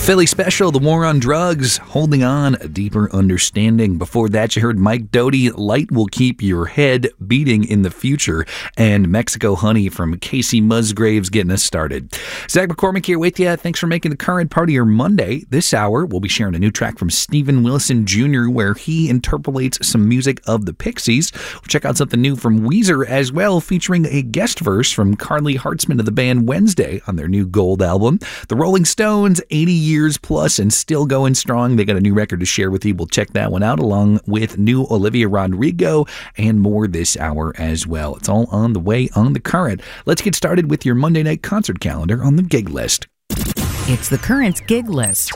Philly Special, The War on Drugs, Holding On, A Deeper Understanding. Before that, you heard Mike Doughty, Light Will Keep Your Head Beating in the Future, and Mexico Honey from Casey Musgraves getting us started. Zach McCormick here with you. Thanks for making the current part of your Monday. This hour, we'll be sharing a new track from Steven Wilson Jr., where he interpolates some music of the Pixies. We'll check out something new from Weezer as well, featuring a guest verse from Carly Hartzman of the band Wednesday on their new Gold album. The Rolling Stones, 80 years plus and still going strong. They got a new record to share with you. We'll check that one out along with new Olivia Rodrigo and more this hour as well. It's all on the way on The Current. Let's get started with your Monday night concert calendar on the gig list. It's The Current's gig list.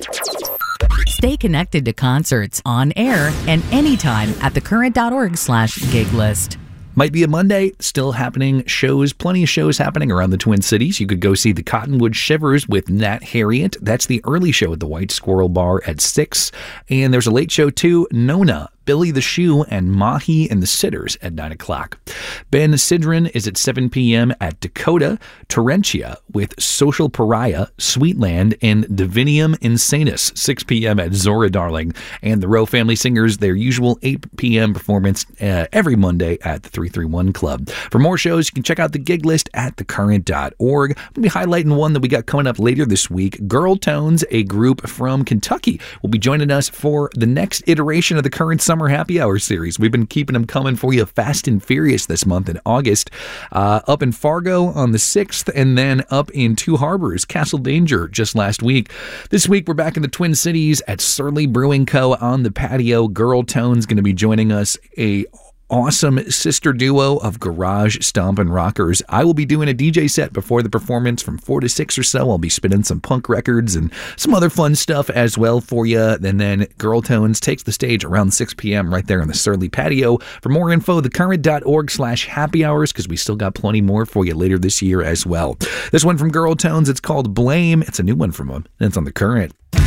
Stay connected to concerts on air and anytime at thecurrent.org/gig list. Might be a Monday, still happening shows, plenty of shows happening around the Twin Cities. You could go see the Cottonwood Shivers with Nat Harriet. That's the early show at the White Squirrel Bar at 6. And there's a late show too, Nona, Billy the Shoe, and Mahi and the Sitters at 9 o'clock. Ben Sidran is at 7 p.m. at Dakota, Terentia with Social Pariah, Sweetland, and Divinium Insanus, 6 p.m. at Zora Darling. And the Rowe Family Singers, their usual 8 p.m. performance every Monday at the 331 Club. For more shows, you can check out the gig list at thecurrent.org. I'm going to be highlighting one that we got coming up later this week. Girl Tones, a group from Kentucky, will be joining us for the next iteration of the Current Summer Happy Hour series. We've been keeping them coming for you fast and furious this month in August. Up in Fargo on the 6th, and then up in Two Harbors, Castle Danger just last week. This week, we're back in the Twin Cities at Surly Brewing Co. on the patio. Girl Tone's going to be joining us, a awesome sister duo of garage stompin' rockers. I will be doing a DJ set before the performance from 4 to 6 or so. I'll be spinning some punk records and some other fun stuff as well for you. And then Girl Tones takes the stage around 6 p.m. right there on the Surly patio. For more info, thecurrent.org/happy hours, because we still got plenty more for you later this year as well. This one from Girl Tones, it's called Blame. It's a new one from them, and it's on The Current.